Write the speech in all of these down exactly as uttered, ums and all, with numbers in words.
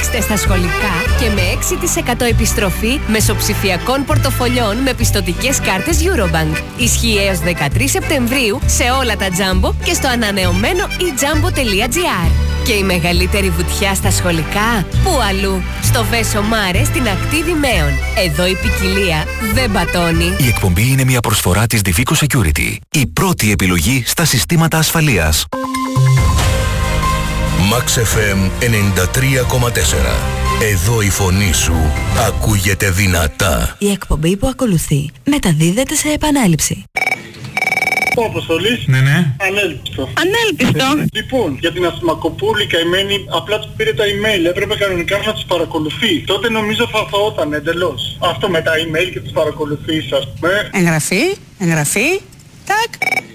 Παίξτε στα σχολικά και με έξι τοις εκατό επιστροφή μεσοψηφιακών πορτοφολιών με πιστωτικές κάρτες Eurobank. Ισχύει έως δεκατρείς Σεπτεμβρίου σε όλα τα Jumbo και στο ανανεωμένο e jumbo τελεία gr. Και η μεγαλύτερη βουτιά στα σχολικά, πού αλλού? Στο Βέσο Μάρε στην ακτή Δημαίων. Εδώ η ποικιλία δεν πατώνει. Η εκπομπή είναι μια προσφορά της Divico Security. Η πρώτη επιλογή στα συστήματα ασφαλείας. Max εφ εμ ενενήντα τρία κόμμα τέσσερα. Εδώ η φωνή σου ακούγεται δυνατά. Η εκπομπή που ακολουθεί μεταδίδεται σε επανάληψη. Ο Αποστολής. Ναι, ναι. Ανέλπιστο. Ανέλπιστο. Λοιπόν, για την Ασημακοπούλη καημένη, απλά του πήρε τα email. Έπρεπε κανονικά να τους παρακολουθεί. Τότε νομίζω θα φαόταν εντελώς. Αυτό με τα email και τους παρακολουθείς, ας πούμε. Εγγραφή, εγγραφή. Τάκ.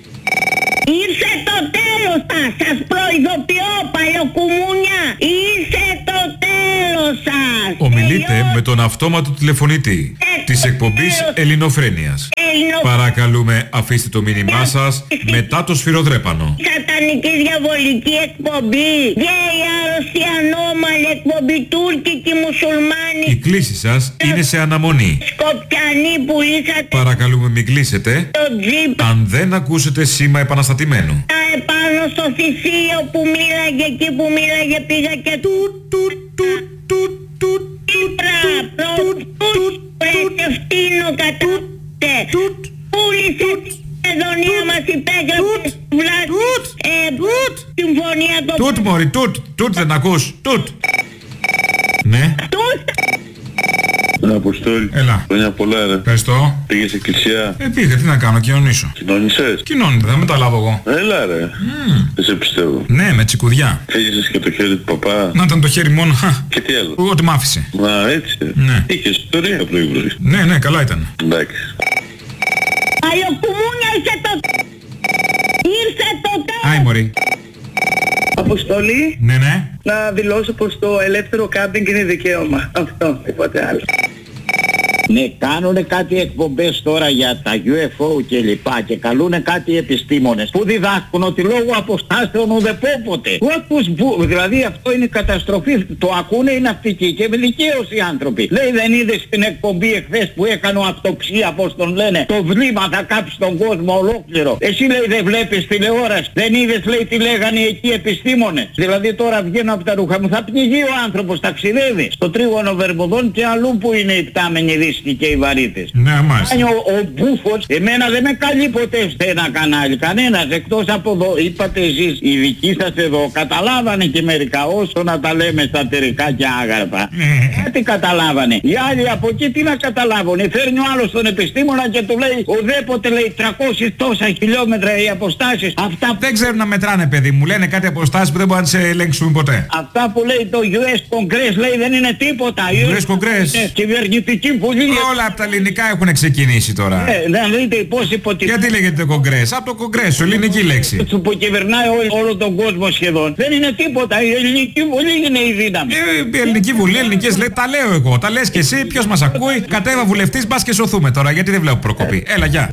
Ήρθε το τέλος σας, σας προειδοποιώ παλιοκουμούνια. Ήρθε το τέλος σας. Ομιλείτε με τον αυτόματο τηλεφωνητή της εκπομπής Ελληνοφρένειας. Ελληνο... Παρακαλούμε αφήστε το μήνυμά σας μετά το σφυροδρέπανο. Σατανική διαβολική εκπομπή. Γκέι άρρωστη ανώμαλη εκπομπή, τουρκική μουσουλμάνη. Η κλήση σας είναι σε αναμονή. Σκοπιανή που είχατε. Παρακαλούμε μην κλείσετε Το τζιπ. αν δεν ακούσετε σήμα επαναστατημένου. Τα επάνω στο θησίο που μίλαγε, εκεί που μίλαγε πήγα και τουτ τουτ τουτ τουτ τουτ Ήπρα, προτούτ, πρέτε φτύνω κατούτε. Πούλησε την εδονία μας, υπέγραψε βλάστης, ε, συμφωνία το... Τουτ μωρί, τουτ, τουτ δεν ακούς, τουτ. Ναι. Τουτ. Αποστόλη. Έλα. Χρόνια πολλά, ρε. Ευχαριστώ. Πήγες εκκλησία. Ε, πήγα, τι να κάνω, κοινωνήσω. Κοινώνησες. Κοινώνεται, δεν μεταλάβω εγώ. Έλα, ρε. Mm. Δεν σε πιστεύω. Ναι, με τσικουδιά. Φέγησες και το χέρι του παπά. Να ήταν το χέρι μόνο. Και τι άλλο. Ό,τι μ' άφησε. Μα έτσι. Ναι. Είχες ιστορία πρωί-πρωί. Ναι, ναι, καλά ήταν. Εντάξει. Παλιοκουμούνια ήρθε το... Ήρθε το τέλος. Άι μωρί. Αποστολή. Ναι, ναι. Να δηλώσω πως το ελεύθερο κάμπινγκ είναι δικαίωμα. Αυτό, τίποτε άλλο. Ναι, κάνουνε κάτι εκπομπές τώρα για τα γιου εφ ο και λοιπά και καλούνε κάτι επιστήμονες που διδάσκουν ότι λόγω αποστάσεων ουδεπόποτε. Όπως που, δηλαδή αυτό είναι καταστροφή. Το ακούνε οι ναυτικοί και με δικαίωση οι άνθρωποι. Λέει δεν είδες την εκπομπή εχθές που έκανε ο αυτοψία, πώς τον λένε, το βλήμα θα κάψει τον κόσμο ολόκληρο. Εσύ λέει δεν βλέπεις τηλεόραση, δεν είδες λέει τι λέγανε εκεί επιστήμονες. Δηλαδή τώρα βγαίνω από τα ρούχα μου, θα πνιγεί ο άνθρωπος, ταξιδεύει στο τρίγωνο Βερμουδών και αλλού που είναι οι πτάμενοι δύσκολοι και οι βαρύτες. Ναι, μάλιστα. Ο, ο Μπούφος, εμένα δεν με καλεί ποτέ σε ένα κανάλι, κανένας, εκτός από εδώ. Είπατε εσείς, οι δικοί σας εδώ, καταλάβανε και μερικά, όσο να τα λέμε σατερικά και άγαρπα. Κάτι καταλάβανε. Οι άλλοι από εκεί τι να καταλάβουν. Φέρνει ο άλλος τον επιστήμονα και του λέει, ουδέποτε λέει τριακόσια τόσα χιλιόμετρα οι αποστάσεις. Αυτά δεν ξέρουν να μετράνε, παιδί μου. Λένε κάτι αποστάσεις που δεν μπορούν να τις ελέγξουν ποτέ. Αυτά που λέει το γιου ες Congress λέει δεν είναι τίποτα. γιου ες Congress. Κυβερνητική βουλή. Όλα από τα ελληνικά έχουν ξεκινήσει τώρα. Ε, να δείτε πώς υποτιμούν. Γιατί λέγεται κογκρές? Από το κογκρέσο, ελληνική λέξη. Που κυβερνάει όλο, όλο τον κόσμο σχεδόν. Δεν είναι τίποτα. Η ελληνική βουλή είναι η δύναμη. Ε, η ελληνική βουλή, ελληνικές λέει, τα λέω εγώ. Τα λες και εσύ, ποιος μας ακούει? Κατέβα βουλευτής, μπας και σωθούμε τώρα. Γιατί δεν βλέπω προκοπή. Έλα, γεια.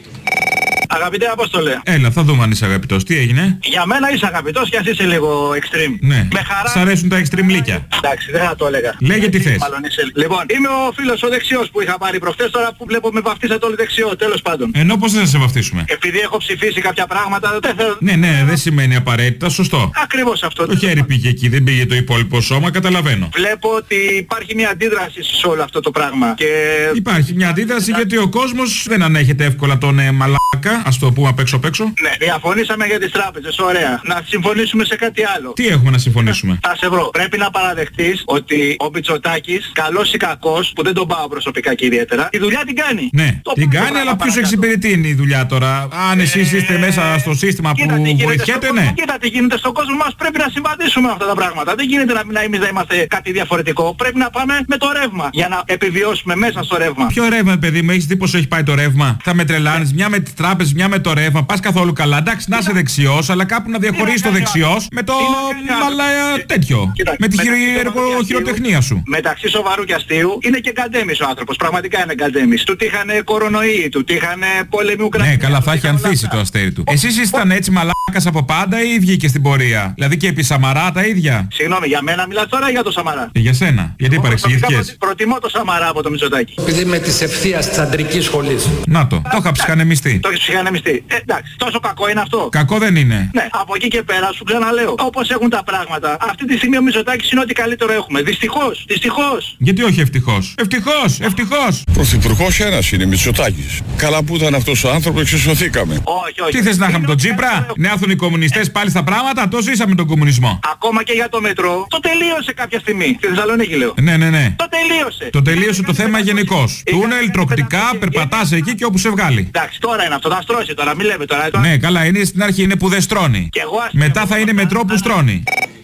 Αγαπητέ Απόστολε. Έλα, θα δούμε αν είσαι αγαπητός. Τι έγινε? Για μένα είσαι αγαπητός και ας είσαι λίγο extreme. Ναι. Με χαρά. Σ' αρέσουν τα extreme λύκια? Εντάξει, δεν θα το έλεγα. Λέγε τι θες. Λοιπόν, είμαι ο φίλος ο δεξιός που είχα πάρει προχτές, τώρα που βλέπω με βαφτίσατε όλοι δεξιό, τέλος πάντων. Ενώ πώς δεν θα σε βαφτίσουμε? Επειδή έχω ψηφίσει κάποια πράγματα, δεν θέλω... Ναι, ναι, δεν σημαίνει απαραίτητα, σωστό. Ακριβώς αυτό. Το χέρι πήγε εκεί, δεν πήγε το υπόλοιπο σώμα, καταλαβαίνω. Βλέπω ότι υπάρχει μια αντίδραση σε όλο αυτό το πράγμα. Και... Υπάρχει μια αντίδραση γιατί ο κόσμος δεν ανέχεται εύκολα τον ε, μαλάκα, ας το πούμε απ' έξω απ' έξω. Ναι, διαφωνήσαμε για τις τράπεζες, ωραία. Να συμφωνήσουμε σε κάτι άλλο. Τι έχουμε να συμφωνήσουμε? Θα σε βρω. Πρέπει να παραδεχτείς ότι ο Μητσοτάκης, καλός ή κακός, που δεν τον πάω προσωπικά και ιδιαίτερα, τη δουλειά την κάνει. Ναι, το την κάνει, αλλά ποιος εξυπηρετεί είναι η δουλειά τώρα? Αν εσείς ε... είστε μέσα στο σύστημα που βοηθιέται, ναι. Κοίτα τι γίνεται στον κόσμο μας, πρέπει να συμβαδίσουμε αυτά τα πράγματα. Δεν γίνεται να, να εμείς να είμαστε κάτι διαφορετικό. Πρέπει να πάμε με το ρεύμα για να επιβιώσουμε μέσα στο ρεύμα. Ποιο ρεύμα, παιδί μου, έχεις δει πως έχει πάει το ρεύμα? Θα με τρελάνεις, μια με τις τράπεζες έπαιζε μια με το ρεύμα, πα καθόλου καλά. Εντάξει, να είσαι δεξιός, αλλά κάπου να διαχωρίσει το δεξιός με το μαλα τέτοιο. Με τη χειροτεχνία σου. Μεταξύ σοβαρού και αστείου είναι και γκαντέμις ο άνθρωπος. Πραγματικά είναι γκαντέμις. Του τύχανε κορονοϊοί, του τύχανε πόλεμοι Ουκρανία. Ναι, καλά, θα έχει ανθίσει το αστέρι του. Εσείς ήσταν έτσι μαλάκας από πάντα ή βγήκε στην πορεία? Δηλαδή και επί Σαμαρά τα ίδια? Συγγνώμη, για μένα μιλάς τώρα ή για το Σαμαρά? Και για σένα. Γιατί παρεξηγηθήκες? Προτιμώ το Σαμαρά από το Μητσοτάκη. Επειδή είμαι της ευθείας της αντρικής σχολής. Να το, το είχα ψυχανεμιστεί. Το έχεις ψυχανεμιστεί. Ε, εντάξει, τόσο κακό είναι αυτό? Κακό δεν είναι. Ναι, από εκεί και πέρα σου ξαναλέω. Όπως έχουν τα πράγματα, αυτή τη στιγμή ο Μητσοτάκης είναι ό,τι καλύτερο έχουμε. Δυστυχώς, δυστυχώς. Γιατί όχι ευτυχώς? Ευτυχώς, ευτυχώς. Πρωθυπουργός ένας είναι, Μητσοτάκης. Καλά που ήταν αυτός ο άνθρωπος, εξισωθήκαμε. Όχι, όχι. Τι θες να είχαμε τον Τσίπρα? Να έρθουν οι κομμουνιστές πάλι στα πράγματα? Το ζήσαμε τον κομμουνισμό. Ακόμα και για το μετρό, το τελείωσε κάποια στιγμή. Στη Θεσσαλονίκη λέω. Ναι, ναι, ναι. Το τελείωσε. Το τελείωσε το θέμα γενικώς. Τούνελ, τροκτικά, περπατάς εκεί και όπου σε βγάλει. Εντάξει, τώρα είναι αυτό, θα στρώσει τώρα, μην λέμε τώρα. Ναι, καλά, είναι στην αρχή, είναι που δεν στρώνει. Μετά θα είναι μετρό που στρώνει.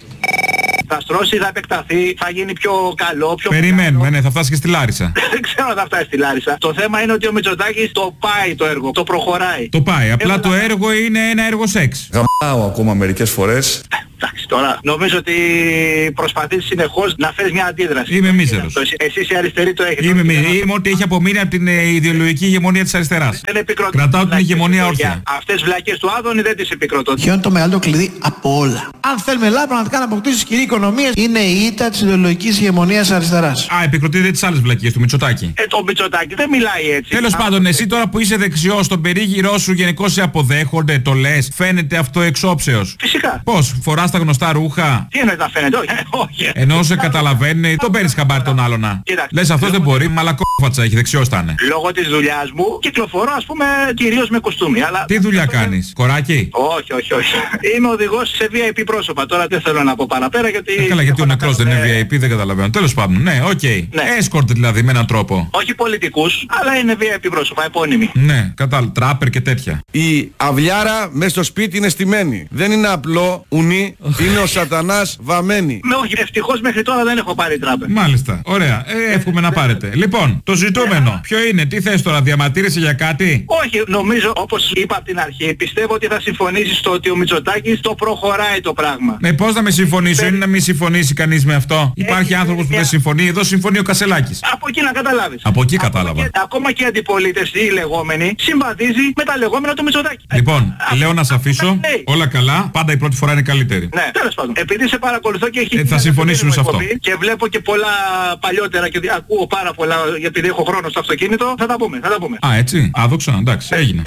Θα στρώσει, θα επεκταθεί, θα γίνει πιο καλό, πιο Περιμένουμε, ναι, θα φτάσει και στη Λάρισα. Δεν ξέρω αν θα φτάσει στη Λάρισα. Το θέμα είναι ότι ο Μητσοτάκης το πάει το έργο, το προχωράει. Το πάει, απλά το έργο είναι ένα έργο σεξ. Γαμάω ακόμα μερικές φορές. Εντάξει, τώρα νομίζω ότι προσπαθείς συνεχώς να φέρεις μια αντίδραση. Είμαι μίζερος. Εσείς οι αριστεροί το έχετε. Είμαι μίζερος. Είμαι ό,τι έχει απομείνει από την ε, ιδεολογική ηγεμονία της αριστεράς. Κρατάω την ηγεμονία όρθια. Αυτές τις βλακίες του Άδωνη δεν τις επικροτώ. Ποιο είναι το μεγαλύτερο κλειδί από όλα? Αν θέλουμε Ελλάδα πραγματικά να αποκτήσει κοινή οικονομία, είναι η ήττα της ιδεολογικής ηγεμονίας αριστεράς. Α, επικροτείτε τις άλλες βλακίες του Μητσοτάκη. Ε, το Μητσοτάκη δεν μιλάει έτσι. Τέλος πάντων, εσύ τώρα που είσαι δεξιός, στον περίγυρό σου γενικώς σε αποδέχονται, το λες, φαίνεται αυτό εξόψεως? Φυσικά. Πώς, φοράς τα γνωστά ρούχα? Τι εννοείς να φαίνεται? Όχι, όχι. Ενώ σε καταλαβαίνει, τον παίρνεις χαμπάρι τον άλλον να. Λες αυτός δεν μπορεί, μαλακόφατσα έχει, δεξιός θα είναι. Λόγω της δουλειάς μου κυκλοφορώ ας πούμε κυρίως με κοστούμι. Αλλά... Τι δουλειά κάνεις, κοράκι? Όχι, όχι, όχι. Είμαι οδηγός σε βι άι πι πρόσωπα. Τώρα δεν θέλω να πω παραπέρα γιατί... Ε, καλά, γιατί ο νεκρός δεν είναι βι άι πι, δεν καταλαβαίνω. Τέλος πάντων, ναι, οκ. Okay. Ναι. Escort δηλαδή με έναν τρόπο. Όχι πολιτικούς, αλλά είναι βι άι πι πρόσωπα, επώνυμοι. Ναι, κατάλαβα, τράπερ και τέτοια. Η αυλιάρα μέσα στο σπίτι είναι στημένη. Δεν είναι απλό ουνί, είναι ο σατανάς βαμμένη. Με όχι, ευτυχώς μέχρι τώρα δεν έχω πάρει τράπερ. Μάλιστα, ωραία. Ε, εύχομαι να πάρετε. Λοιπόν, το ζητούμενο. Ποιο είναι, τι θες τώρα, διαμαρτύρεσαι για κάτι? Όχι, νομίζω όπως είπα από την αρχή, πιστεύω ότι θα συμφωνήσεις στο ότι ο Μητσοτάκης το προχωράει το πράγμα. Ναι, πώς να με συμφωνήσω, είναι να μην συμφωνήσει κανείς με αυτό? Υπάρχει άνθρωπος που δεν συμφωνεί, εδώ συμφωνεί ο Κασελάκης. Από εκεί να καταλάβεις. Από εκεί κατάλαβα. Και, ακόμα και η αντιπολίτευση, η λεγόμενη, συμβαδίζει με τα λεγόμενα του Μητσοτάκη. Λοιπόν, Α, λέω να σε αφήσω. Ναι. Όλα καλά, πάντα η πρώτη φορά είναι καλύτερη. Ναι, τέλος πάντων. Επειδή σε παρακολουθώ και έχει... Ε, θα συμφωνήσουμε σε αυτό. Και βλέπω και πολλά παλιότερα και ακούω πάρα πολλά, επειδή έχω χρόνο στο αυτοκίνητο, θα τα πούμε, θα τα πούμε. Α, έτσι, άδοξα, εντάξει, έγινε.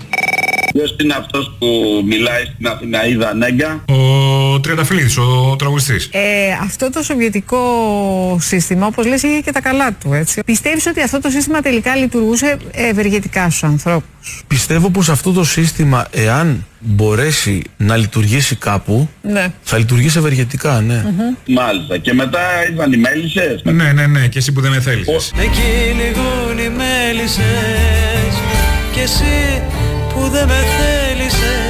Ποιος είναι αυτός που μιλάει στην Αθηναίδα Νέγκα? Ο Τριανταφυλλίδης, ο τραγουδιστής. Ε, αυτό το σοβιετικό σύστημα, όπως λες, είχε και τα καλά του, έτσι. Πιστεύεις ότι αυτό το σύστημα τελικά λειτουργούσε ευεργετικά στους ανθρώπους? Πιστεύω πως αυτό το σύστημα, εάν μπορέσει να λειτουργήσει κάπου, ναι, θα λειτουργήσει ευεργετικά, ναι. Mm-hmm. Μάλιστα. Και μετά ήταν οι μέλισσες. Ναι, ναι, ναι. Και εσύ που δεν με θέλεις. Με κυνηγούν οι μέλισσες και εσύ που δεν με θέλησες.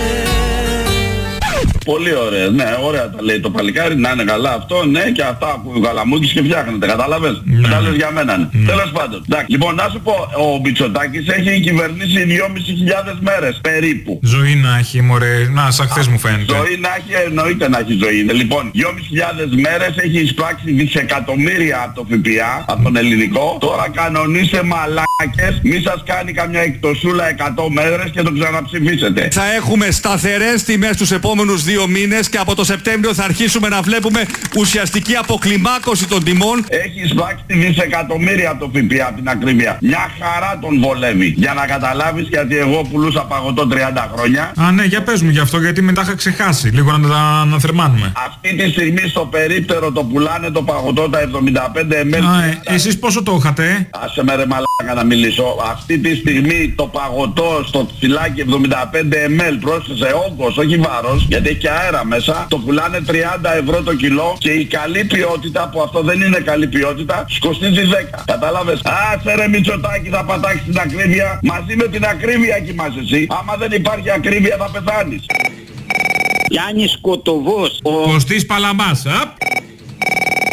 Πολύ ωραία, ναι, ωραία τα λέει το παλικάρι, να είναι καλά αυτό, ναι, και αυτά που ο Γαλαμούκης και φτιάχνεται, καταλαβαίνεις. Ναι. Τα λες για μένα, ναι. Ναι. Τέλος πάντων. Εντάξει, λοιπόν, να σου πω, ο Μητσοτάκης έχει κυβερνήσει δυόμισι χιλιάδες μέρες περίπου. Ζωή να έχει, μωρέ, να, σαν χθες μου φαίνεται. Ζωή να έχει, εννοείται να έχει ζωή. Λοιπόν, δυόμισι χιλιάδες μέρες έχει εισπράξει δισεκατομμύρια από το ΦΠΑ, από τον ελληνικό. Τώρα κανονίστε μαλάκες, μη σας κάνει καμιά εκτοσούλα εκατό μέρες και το ξαναψηφίσετε. Θα έχουμε σταθερές τιμές τους επόμενους δύο μήνες και από το Σεπτέμβριο θα αρχίσουμε να βλέπουμε ουσιαστική αποκλιμάκωση των τιμών. Έχει εισπράξει δισεκατομμύρια από το ΦΠΑ, από την ακρίβεια. Μια χαρά τον βολεύει. Για να καταλάβεις, γιατί εγώ πουλούσα παγωτό τριάντα χρόνια. Α, ναι, για πες μου γι' αυτό, γιατί μετά είχα ξεχάσει. Λίγο να τα αναθερμάνουμε. Αυτή τη στιγμή στο περίπτερο το πουλάνε το παγωτό τα εβδομήντα πέντε μιλιλίτρα. Α, ε, εσείς πόσο το είχατε? Άσε με ρε μαλάκα να μιλήσω. Αυτή τη στιγμή το παγωτό στο φυλάκι εβδομήντα πέντε μιλιλίτρα, πρόσθεσε όγκος, όχι βάρος, γιατί έχει και αέρα μέσα, το πουλάνε τριάντα ευρώ το κιλό και η καλή ποιότητα, που αυτό δεν είναι καλή ποιότητα, σκοστίζει δέκα. Κατάλαβες? Άσε ρε Μητσοτάκη, θα πατάξεις την ακρίβεια. Μαζί με την ακρίβεια κοιμάσαι εσύ. Άμα δεν υπάρχει ακρίβεια θα πεθάνεις. Γιάννης Κοτοβός. Ο Κωστής Παλαμάς. Α?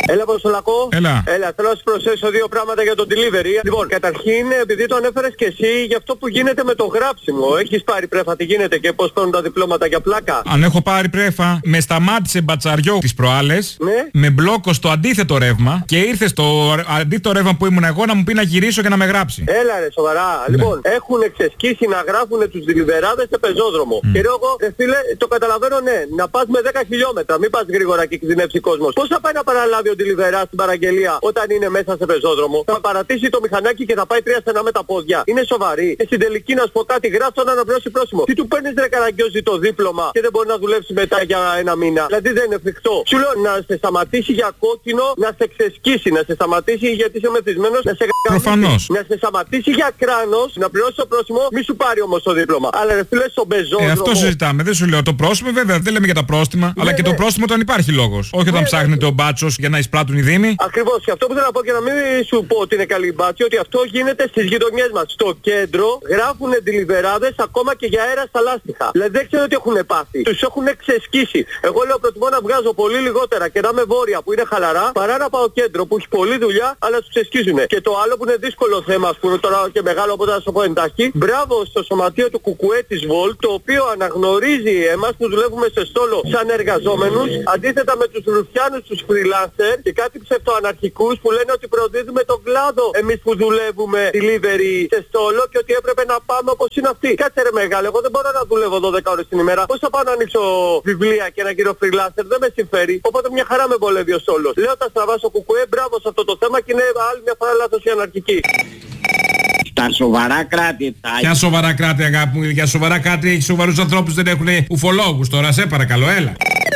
Έλα, Αποστολακό. Έλα. Έλα, θέλω να σου προσθέσω δύο πράγματα για το delivery. Λοιπόν, καταρχήν, επειδή το ανέφερες και εσύ, για αυτό που γίνεται με το γράψιμο. Έχεις πάρει πρέφα, τι γίνεται και πώς παίρνουν τα διπλώματα για πλάκα. Αν έχω πάρει πρέφα, με σταμάτησε μπατσαριό τις προάλλες, ναι. με μπλόκο στο αντίθετο ρεύμα και ήρθε στο αντίθετο ρεύμα που ήμουν εγώ να μου πει να γυρίσω και να με γράψει. Έλα ρε, σοβαρά. Ναι. Λοιπόν, έχουν εξεσκίσει να γράφουν τους δηλιβεράδες σε πεζόδρομο. Mm. Και λέω εγώ, ρε φίλε, το καταλαβαίνω, ναι, να πας με δέκα χιλιόμετρα, μην πας γρήγορα και κινδυνεύσει κόσμος. Πώς θα πάει να παραλάβει ο δηλιβεράς στην παραγγελία όταν είναι μέσα σε πεζόδρομο? Θα παρατήσει το μηχανάκι και θα πάει τρία στενά με τα πόδια. Είναι σοβαρή. Και στην τελική να σου πω κάτι, γράψω να αναπληρώσει πρόσημο. Τι του παίρνεις ρε καραγκιόζη το δίπλωμα και δεν μπορεί να δουλέψει μετά για ένα μήνα? Δηλαδή δεν είναι εφικτό. Σου λέω να σε σταματήσει για κόκκινο, να σε ξεσκίσει, να σε σταματήσει γιατί είσαι μεθυσμένος, να σε προφανώς. Να σε σταματήσει για κράνος, να πληρώσει το πρόσημο, μη σου πάρει όμως το δίπλωμα. Αλλά ρε φίλε στον πεζόδρομο. Ε, αυτό συζητάμε. Δεν σου λέω το πρόστιμο, βέβαια δεν λέμε για τα πρόστιμα, ναι, αλλά και ναι. το πρόστιμο όταν υπάρχει λόγος. Όχι όταν ναι, ψάχνεται ναι. ο μπάτσος για να εισπράττουν οι δήμοι. Ακριβώς. Και αυτό που θέλω να πω και να μην σου πω ότι είναι καλή μπάτσι, ότι αυτό γίνεται στις γειτονιές μας. Στο κέντρο γράφουν δηλιβεράδες ακόμα και για αέρα στα λάστιχα. Δηλαδή δεν ξέρω τι έχουν πάθει. Τους έχουν ξεσκίσει. Εγώ λέω προτιμώ να βγάζω πολύ λιγότερα και να είμαι βόρεια που είναι χαλαρά παρά να πάω κέντρο που έχει πολλή δουλειά αλλά τους ξεσκίζουν. Και το άλλο που είναι δύσκολο θέμα, ας πούμε τώρα και μεγάλο οπότε να σου πω εντάχει, μπράβο στο σωματείο του Κουκουέ της Βολτ, το οποίο αναγνωρίζει εμάς που δουλεύουμε σε στόλο σαν εργαζόμενους, αντίθετα με τους ρουφιάνους, τους freelancer και κάτι ψευτοαναρχικούς που λένε ότι προδίδουμε τον κλάδο εμείς που δουλεύουμε delivery σε στόλο και ότι έπρεπε να πάμε όπως είναι αυτοί. Κάτσε ρε μεγάλε, εγώ δεν μπορώ να δουλεύω δώδεκα ώρες την ημέρα. Πώς θα πάω να ανοίξω βιβλία και να γύρω freelancer? Δεν με συμφέρει. Οπότε μια χαρά με βολεύει ο στόλος. Λέω τα στραβά στο Κουκουέ, μπράβο σε αυτό το θέμα και είναι άλλη μια φορά λάθος η αναρχική. Τα σοβαρά κράτη. Τα... Ποια σοβαρά κράτη, αγάπη μου? Για σοβαρά κράτη έχει σοβαρούς ανθρώπους, δεν έχουν ουφολόγους τώρα. Σε παρακαλώ, έλα.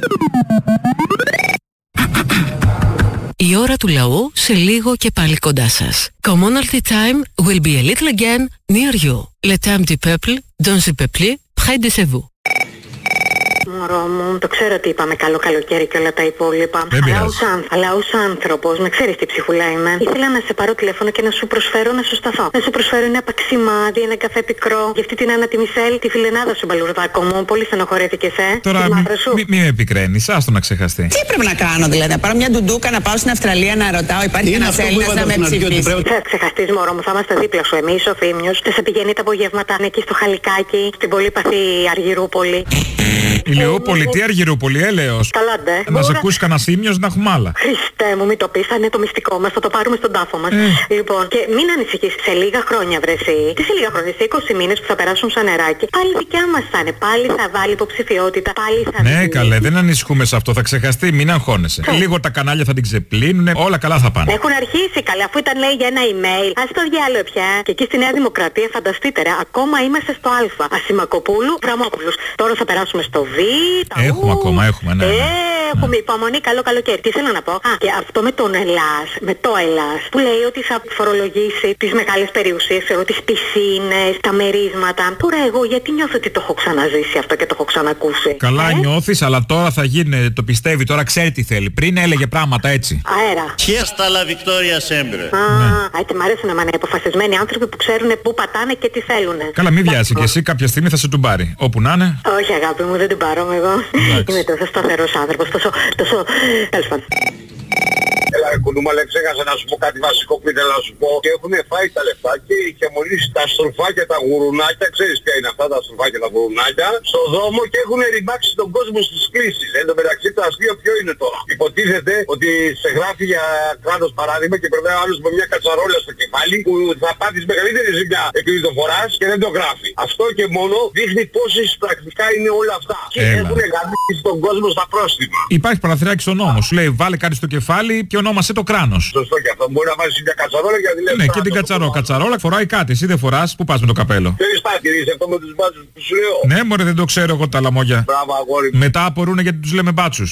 Η ώρα του λαού σε λίγο και πάλι κοντά σας. Commonalty time will be a little again near you. Le temps du peuple, dans le peuple, près de chez vous. Μωρό μου, το ξέρω ότι είπαμε καλό καλοκαίρι και όλα τα υπόλοιπα. Αλλά ως, αν, αλλά ως άνθρωπος, με ξέρεις τι ψυχουλά είμαι, ήθελα να σε πάρω τηλέφωνο και να σου προσφέρω να σου σταθώ. Να σου προσφέρω ένα παξιμάδι, ένα καφέ πικρό. Για αυτή την Άννα τη Μισελ, τη φιλενάδα σου μπαλουρδάκο μου. Πολύ στενοχωρέθηκες, ε. Τώρα μη, μη, μη με επικραίνεις, άστο να ξεχαστεί. Τι πρέπει να κάνω δηλαδή? Να πάρω μια ντουντούκα, να πάω στην Αυστραλία να ρωτάω, υπάρχει ένας Έλληνας να με ψηφίσει? Θα ξεχαστείς, μωρό μου, θα είμαστε δίπλα σου εμείς, ο Θήμιος. Θα σε πηγαίνει τα απογεύματα εκεί στο Χαλικάκι, στην πολύπαθη Αργυρούπολη. Η Λεούπολη, τι Αργυρούπολη, έλεος. Καλά, ντε. Να σε ακούσει κανένα Θήμιος να έχουμε άλλα. Χριστέ μου, μην το πεις, θα είναι το μυστικό μας, θα το πάρουμε στον τάφο μας. Ε. Λοιπόν, και μην ανησυχείς, σε λίγα χρόνια βρεσί. Τι σε λίγα χρόνια, σε είκοσι μήνες που θα περάσουν σαν νεράκι, πάλι δικιά μας θα είναι. Πάλι θα βάλει υποψηφιότητα, πάλι θα. Ναι, καλέ, δεν ανησυχούμε σε αυτό, θα ξεχαστεί, μην αγχώνεσαι. Ε. Λίγο τα κανάλια θα την ξεπλύνουν, όλα καλά θα πάνε. Έχουν αρχίσει, καλέ, αφού ήταν λέει για ένα email. Ας το διάλογο πια. Και εκεί στη Νέα Δημοκρατία, φανταστείτε, ρε, ακόμα είμαστε στο Α. Ασημακοπούλου, Βραμόπουλος. Τώρα θα περάσουμε στο Β. Έχουμε ακόμα, έχουμε, ναι. ναι. Ε, έχουμε ναι. υπομονή, καλό καλοκαίρι. Τι θέλω να πω? Α, και αυτό με τον Ελλάς, με το Ελλάς, που λέει ότι θα φορολογήσει τις μεγάλες περιουσίες, ξέρω, τις πισίνες, τα μερίσματα. Τώρα εγώ γιατί νιώθω ότι το έχω ξαναζήσει αυτό και το έχω ξανακούσει? Καλά ε? νιώθεις, αλλά τώρα θα γίνει, το πιστεύει, τώρα ξέρει τι θέλει. Πριν έλεγε πράγματα έτσι. Αέρα. Χέστα la Victoria sempre. Α, ναι. έτσι μ' αρέσουν να είναι αποφασισμένοι άνθρωποι που ξέρουν πού πατάνε και τι θέλουν. Καλά, μην βιάσει και εσύ, κάποια στιγμή θα σε τον πάρει. Όπου να είναι. Όχι αγάπη μου, δεν την πάρω εγώ. Είμαι τόσο σταθερός άνθρωπος, τόσο, τόσο, τέλος πάντων. Έλα κουνούμα, αλλά ξέχασα να σου πω κάτι βασικό που ήθελα να σου πω. Και έχουν φάει τα λεφτά και είχε μολύσει τα στρουφάκια, τα γουρουνάκια. Ξέρεις ποια είναι αυτά τα στρουφάκια, τα γουρουνάκια. Στο δρόμο και έχουν ρημάξει τον κόσμο στις κλήσεις. Εν τω μεταξύ το αστείο ποιο είναι τώρα? Υποτίθεται ότι σε γράφει για κράνος παράδειγμα και περνάει ο άλλος με μια κατσαρόλα στο κεφάλι που θα πάθεις μεγαλύτερη ζημιά επειδή το φοράς και δεν το γράφει. Αυτό και μόνο δείχνει πόσες πρακτικά είναι όλα αυτά. Και έχουν γαμίσει τον κόσμο στα πρόστιμα. Υπάρχει παραθυράκι στον νόμο. Σου λέει βάλε κάτι στο κεφάλι και ονόμασε το κράνος. Σωστό και αυτό. Μπορεί να βάζεις μια κατσαρόλα και να τη λέει. Ναι, και την κατσαρό. Κατσαρόλα φοράει κάτι. Εσύ δεν φοράς. Πού πας με το καπέλο? Θέλεις πάτηρης αυτό με τους μπάτσους που σου λέω? Ναι, μωρέ, δεν το ξέρω εγώ τα λαμόγια. Μπράβο, αγόρι. Μετά απορρούνε γιατί τους λέμε μπάτσους.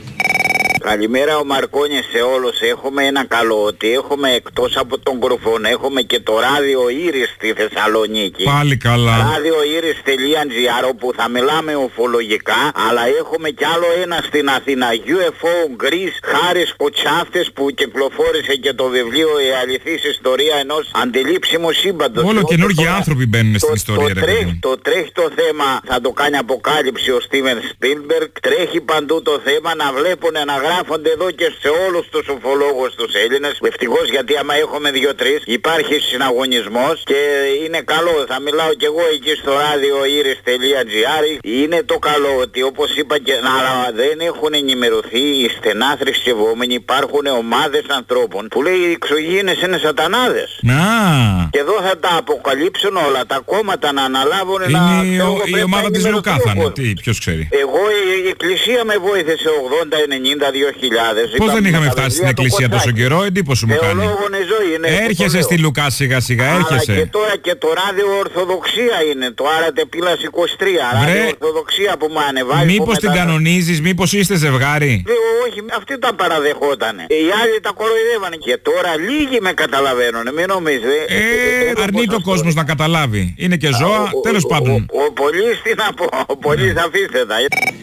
Καλημέρα ο Μαρκόνης σε όλους. Έχουμε ένα καλό ότι έχουμε εκτός από τον Κρουφόν έχουμε και το ράδιο Ήρης στη Θεσσαλονίκη. Πάλι καλά. ράδιο Ήρης.gr όπου θα μιλάμε οφολογικά, αλλά έχουμε κι άλλο ένα στην Αθήνα, γιου εφ ο Greece, Χάρης Κοτσάφτης που κυκλοφόρησε και το βιβλίο «Η αληθής ιστορία ενός αντιλήψιμου σύμπαντος». Όλο καινούργιοι άνθρωποι μπαίνουν στην ιστορία. Το, τρέχει, το τρέχει το θέμα, θα το κάνει αποκάλυψη ο Στίβεν Σπίλμπεργκ, τρέχει παντού το θέμα να βλέπουν να γράφουν γράφονται εδώ και σε όλους τους ουφολόγους τους Έλληνες. Ευτυχώς, γιατί άμα έχουμε δύο-τρεις υπάρχει συναγωνισμός και είναι καλό. Θα μιλάω κι εγώ εκεί στο ράδιο iris.gr. Είναι το καλό ότι όπως είπα και αλλά δεν έχουν ενημερωθεί οι στενά θρησκευόμενοι. Υπάρχουν ομάδες ανθρώπων που λέει οι εξωγήινες είναι σατανάδες. Να. Και εδώ θα τα αποκαλύψουν όλα. Τα κόμματα να αναλάβουν. Είναι να... η, ο, η ομάδα της Λουκά θα είναι. Τι, ποιος ξέρει. Εγώ η, η εκκλησία με βοήθησε ογδόντα ενενήντα δύο χιλιάδες. Πώς δεν είχαμε φτάσει στην εκκλησία τόσο καιρό, εντύπωση μου κάνει. Ζωή, είναι έρχεσαι στη Λουκά σιγά σιγά, έρχεσαι. Αλλά και τώρα και το ράδιο Ορθοδοξία είναι. Το Άρατε Πύλας είκοσι τρία. Ράδιο Ορθοδοξία που μου ανεβάζει. Μήπως την μετα... κανονίζεις, μήπως είστε ζευγάρι. Ε, όχι, αυτοί τα παραδεχότανε. Οι άλλοι τα κοροϊδεύανε. Και τώρα λίγοι με καταλαβαίνουν, μην νομίζετε. Ε, αρνεί το κόσμος να καταλάβει. Είναι και ζώα, τέλος πάντων. Ο πολύς τι να πω, ο πολύς αφήστε.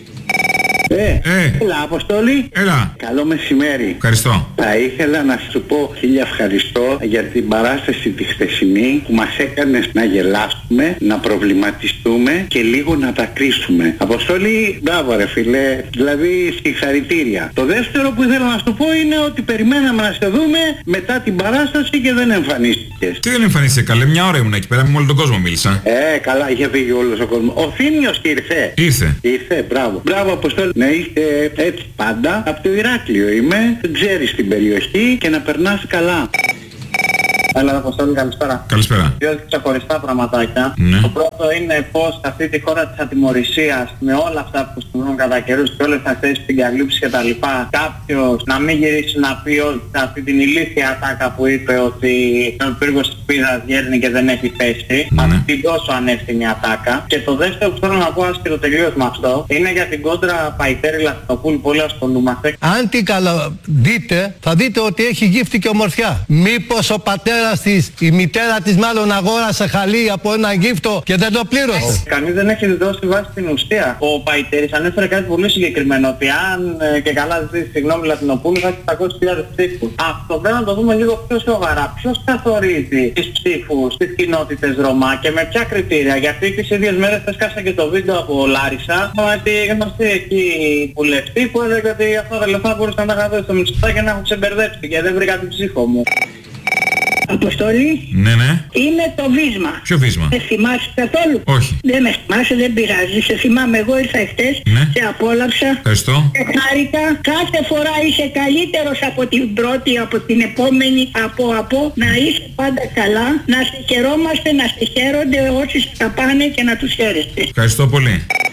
Ε, ε, έλα Αποστόλη. Έλα. Καλό μεσημέρι. Ευχαριστώ. Θα ήθελα να σου πω χίλια ευχαριστώ για την παράσταση τη χθεσινή που μας έκανε να γελάσουμε, να προβληματιστούμε και λίγο να τα κρίσουμε. Αποστόλη, μπράβο ρε φίλε, δηλαδή συγχαρητήρια. Το δεύτερο που ήθελα να σου πω είναι ότι περιμέναμε να σε δούμε μετά την παράσταση και δεν εμφανίστηκες. Τι δεν εμφανίστηκε καλέ, μια ώρα ήμουν εκεί πέρα, με όλο τον κόσμο μίλησα. Ε, καλά, είχε φύγει όλος ο κόσμος. Ο Θήμιος ήρθε. Ήρθε. Ήρθε, μπράβο. Μπράβο Αποστόλη. Να είστε έτσι πάντα. Από το Ηράκλειο είμαι, ξέρεις την περιοχή και να περνάς καλά. Έλα, Αποστόλη, καλησπέρα. Καλησπέρα. Δύο ξεχωριστά πραγματάκια. Ναι. Το πρώτο είναι πως σε αυτή τη χώρα της ατιμωρησίας, με όλα αυτά που συμβαίνουν κατά καιρούς και όλες αυτές τις συγκαλύψεις και τα λοιπά, κάποιος να μην γυρίσει να πει ότι αυτή την ηλίθια ατάκα που είπε ότι ο πύργος της Πίδας γέρνει και δεν έχει πέσει, ναι. αυτή την τόσο ανεύθυνη ατάκα. Και το δεύτερο που θέλω να πω άσχετο τελείως με αυτό, είναι για την κόντρα Παϊτέρη Λαχτοπούλου, πολύ ασχολούμαστε. Αν την καλαδείτε, θα δείτε ότι έχει γύφτη και ομορφιά. Μήπως ο πατέρας της, η μητέρα της μάλλον αγόρασε χαλί από ένα γύφτο και δεν το πλήρωσε. Κανείς δεν έχει δώσει βάση στην ουσία. Ο Παϊτέρης ανέφερε κάτι πολύ συγκεκριμένο, ότι αν ε, και καλά ζητήσει συγγνώμη Λατινοπούλου θα έχει εξακόσιες χιλιάδες ψήφους. Αυτό πρέπει να το δούμε λίγο πιο σοβαρά. Ποιος καθορίζει τις ψήφους στις κοινότητες Ρωμά και με ποια κριτήρια? Γιατί τις ίδιες μέρες έσκασε και το βίντεο από Λάρισα με τη γνωστή εκεί βουλευτή που έλεγε ότι αυτά τα λεφτά μπορούσαν να τα είχα δώσει στο Μητσοτάκη και να έχουν ξεμπερδέψει και δεν βρήκα την ψήφο μου. Αποστολή. Ναι, ναι. Είναι το βίσμα. Ποιο βίσμα? Σε θυμάσαι καθόλου? Όχι. Δεν με θυμάσαι, δεν πειράζει. Σε θυμάμαι, εγώ ήρθα εχθές. Ναι. Σε απόλαυσα. Ευχαριστώ. Σε χάρηκα. Κάθε φορά είσαι καλύτερος από την πρώτη, από την επόμενη, από από. Να είσαι πάντα καλά. Να σε χαιρόμαστε, να σε χαίρονται όσοι τα πάνε και να τους χαίρεστε. Ευχαριστώ πολύ.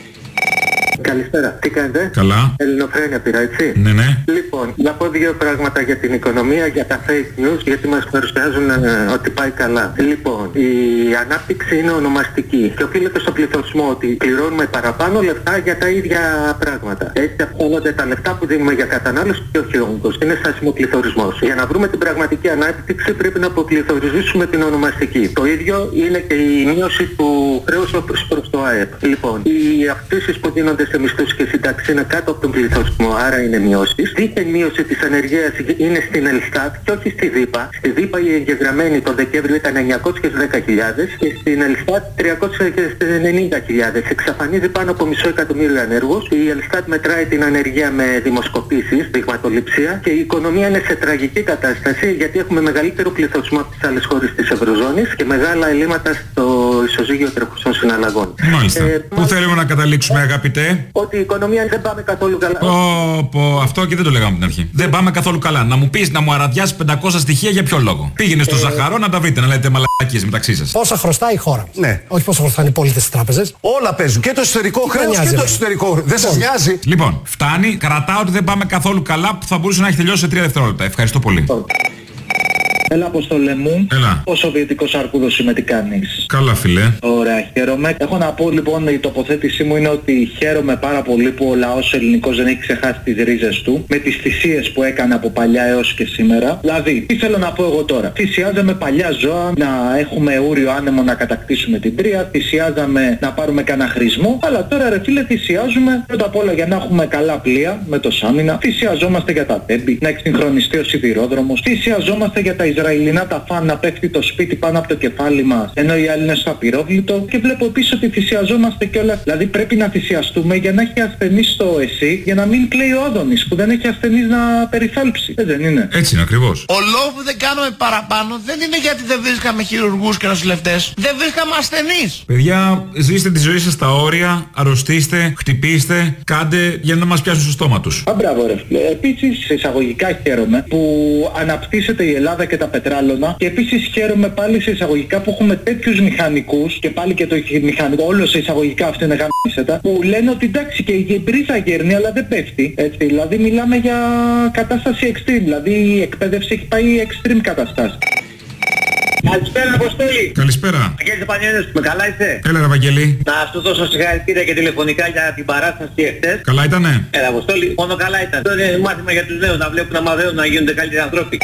Καλησπέρα. Τι κάνετε? Καλά. Ελληνοφρένεια πήρα, έτσι. Ναι, ναι. Λοιπόν, να πω δύο πράγματα για την οικονομία, για τα fake news, γιατί μας παρουσιάζουν ε, ότι πάει καλά. Λοιπόν, η ανάπτυξη είναι ονομαστική και οφείλεται στο πληθωρισμό, ότι πληρώνουμε παραπάνω λεφτά για τα ίδια πράγματα. Έτσι αυξάνονται τα λεφτά που δίνουμε για κατανάλωση και όχι όγκος. Είναι στάσιμο πληθωρισμός. Για να βρούμε την πραγματική ανάπτυξη πρέπει να αποπληθωρίζουμε την ονομαστική. Το ίδιο είναι και η μείωση του χρέους προς το ΑΕΠ. Λοιπόν, οι αυξήσεις που δίνονται σε μισθούς και σύνταξη είναι κάτω από τον πληθωρισμό, άρα είναι μειώσεις. Δίθεν μείωση της ανεργίας είναι στην Ελστάτ και όχι στη ΔΥΠΑ. Στη ΔΥΠΑ η εγγεγραμμένη τον Δεκέμβριο ήταν εννιακόσιες δέκα χιλιάδες και στην Ελστάτ τριακόσιες ενενήντα χιλιάδες. Εξαφανίζει πάνω από μισό εκατομμύριο ανέργους. Η Ελστάτ μετράει την ανεργία με δημοσκοπήσεις, δειγματοληψία, και η οικονομία είναι σε τραγική κατάσταση γιατί έχουμε μεγαλύτερο πληθωρισμό από τις άλλες χώρες της Ευρωζώνης και μεγάλα ελλείμματα στο ισοζύγιο τρεχουσών συναλλαγών. Μάλιστα. Ε, Πού μάλιστα... θέλουμε να καταλήξουμε, αγαπητέ? Ότι η οικονομία δεν πάμε καθόλου καλά. Πω, πω, αυτό και δεν το λέγαμε από την αρχή. Δεν πάμε καθόλου καλά. Να μου πεις, να μου αραδιάσεις πεντακόσια στοιχεία για ποιο λόγο? Πήγαινε στο ε... Ζαχαρό να τα βρείτε, να λέτε μαλακίες μεταξύ σας. Πόσα χρωστάει η χώρα? Ναι. Όχι πόσα χρωστάνε οι πολίτες στις τράπεζες. Όλα παίζουν. Και το εσωτερικό χρέος και το εξωτερικό. Δεν σας νοιάζει? Λοιπόν, φτάνει. Κρατάω ότι δεν πάμε καθόλου καλά, που θα μπορούσε να έχει τελειώσει σε τρία δευτερόλεπτα. Ευχαριστώ πολύ. Έλα, Αποστόλε μου. Έλα. Ο Σοβιετικός Αρκούδος είμαι, τι κάνεις? Καλά, φίλε. Ωραία, χαίρομαι. Έχω να πω λοιπόν, η τοποθέτησή μου είναι ότι χαίρομαι πάρα πολύ που ο λαός ελληνικός δεν έχει ξεχάσει τις ρίζες του, με τις θυσίες που έκανε από παλιά έως και σήμερα. Δηλαδή, τι θέλω να πω εγώ τώρα? Θυσιάζαμε παλιά ζώα να έχουμε ούριο άνεμο να κατακτήσουμε την Τρία, θυσιάζαμε να πάρουμε κανένα χρησμό, αλλά τώρα ρε φίλε θυσιάζουμε πρώτα απ' όλα για να έχουμε καλά πλοία με το Σάμινα, θυσιαζόμαστε για τα τέμπη, να εξυγχρονιστεί ο σιδηρόδρομος, θυσιαζόμαστε για τα Ισραηλινά τα φαν να πέφτει το σπίτι πάνω από το κεφάλι μας, ενώ οι άλλοι είναι στο απειρόβλητο. Και βλέπω επίσης ότι θυσιαζόμαστε κιόλας. Δηλαδή πρέπει να θυσιαστούμε για να έχει ασθενείς στο ΕΣΥ, για να μην κλαίει ο Άδωνης που δεν έχει ασθενείς να περιθάλψει. Δεν είναι. Έτσι είναι ακριβώς. Ο λόγος που δεν κάνουμε παραπάνω δεν είναι γιατί δεν βρίσκαμε χειρουργούς και νοσηλευτές. Δεν βρίσκαμε ασθενείς. Παιδιά, ζήστε τη ζωή σας στα όρια, αρρωστήστε, χτυπήστε, κάντε για να μας πιάσουν στο στόμα τους. Α, μπράβο ρε φίλε. Επίσης εισαγωγικά χαίρομαι που αναπτύσσεται η Ελλάδα και τα πετράλωνα και επίσης χαίρομαι πάλι σε εισαγωγικά που έχουμε τέτοιους μηχανικούς και πάλι και το μηχανικό, όλο σε εισαγωγικά αυτό είναι γαμίσετα, που λένε ότι εντάξει και η μπρίζα γέρνει αλλά δεν πέφτει. Έτσι, δηλαδή μιλάμε για κατάσταση extreme, δηλαδή η εκπαίδευση έχει πάει extreme καταστάση. Καλησπέρα Αποστόλη. Καλησπέρα. Αγγέλης Πανιώνιος, με καλά είσαι? Έλα ρε Βαγγέλη. Να σου δώσω συγχαρητήρια και τηλεφωνικά για την παράσταση εχθές. Καλά ήτανε? Έλα Αποστόλη, μόνο καλά ήταν. Αυτό είναι μάθημα για τους νέους, να βλέπουν, να μαθαίνουν, να γίνονται καλύτεροι ανθρώποι.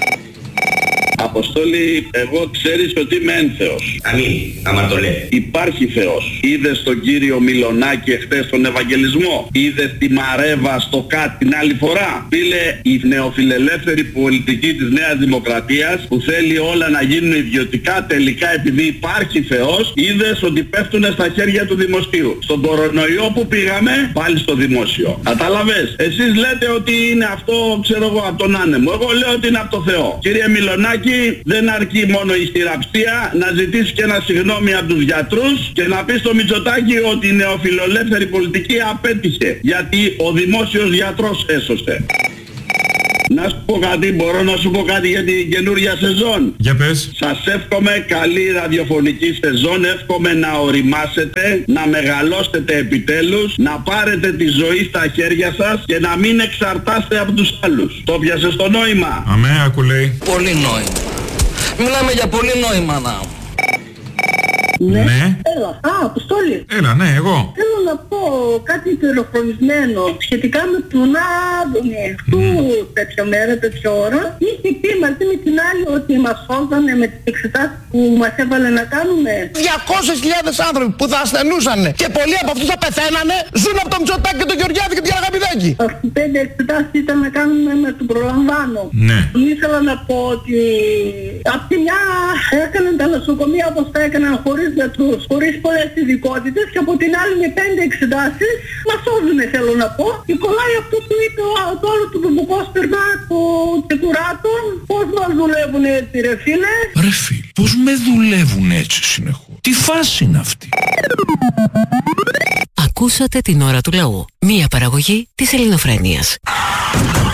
Αποστόλη, εγώ ξέρεις ότι είμαι ένθεος. Αμήν, άμα το λέει. Υπάρχει Θεός. Είδες τον κύριο Μιλονάκη εχθές στον Ευαγγελισμό? Είδες τη Μαρέβα στο ΚΑΤ την άλλη φορά? Φίλε, η νεοφιλελεύθερη πολιτική της Νέας Δημοκρατίας που θέλει όλα να γίνουν ιδιωτικά, τελικά επειδή υπάρχει Θεός, είδες ότι πέφτουνε στα χέρια του δημοσίου. Στον κορονοϊό που πήγαμε, πάλι στο δημόσιο. Κατάλαβες? Εσείς λέτε ότι είναι αυτό, ξέρω εγώ, από τον άνεμο. Εγώ λέω ότι είναι από το Θεό. Κύριε Μιλονάκη, δεν αρκεί μόνο η χειραψία, να ζητήσει και ένα συγγνώμη από τους γιατρούς και να πει στο Μητσοτάκη ότι η νεοφιλελεύθερη πολιτική απέτυχε, γιατί ο δημόσιος γιατρός έσωσε. Να σου πω κάτι, μπορώ να σου πω κάτι για την καινούργια σεζόν? Για πες. Σας εύχομαι καλή ραδιοφωνική σεζόν, εύχομαι να οριμάσετε, να μεγαλώσετε επιτέλους, να πάρετε τη ζωή στα χέρια σας και να μην εξαρτάστε από τους άλλους. Το πιάσες το νόημα? Αμέ, ακουλέει. Πολύ νόημα. Μιλάμε για πολύ νόημα να. Ναι. Ναι. Έλα. Α, Αποστόλη. Έλα, ναι, εγώ. Θέλω να πω κάτι πληροφορισμένο σχετικά με τον Άδωνη. Αυτού τέτοια μέρα, τέτοια ώρα, είχε πει μαζί με την άλλη ότι μας σώζανε με τις εξετάσεις που μας έβαλε να κάνουμε. διακόσιες χιλιάδες άνθρωποι που θα ασθενούσαν και πολλοί από αυτούς θα πεθαίνανε, ζουν από τον Μητσοτάκη και τον Γεωργιάδη και την Αγαπηδάκη. Αυτοί πέντε εξετάσεις ήταν να κάνουμε με τον προλαμβάνω. Ναι. Ήθελα να πω ότι απ' τη μια έκαναν τα νοσοκομεία όπως τα έκαναν χωρίς γιατρούς, χωρίς πολλές ειδικότητες και από την άλλη με πέντε εξετάσεις μας σώζουνε, θέλω να πω. Και κολλάει αυτό που είπε το άλλο του Μπουμπουκόσπερνα, το Τσεκουράτο, πώς μας δουλεύουν έτσι ρε φίλε. Ρε φίλε, πώς με δουλεύουν έτσι συνεχώς? Τι φάση είναι αυτή? Ακούσατε την ώρα του λαού. Μία παραγωγή της Ελληνοφρένειας.